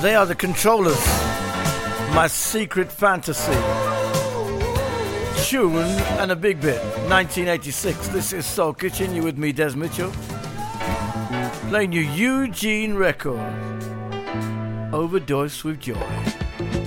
They are the Controllers. My Secret Fantasy. Tune and a big bit. 1986. This is Soul Kitchen. You with me, Des Mitchell. Playing you Eugene record. Overdose with Joy.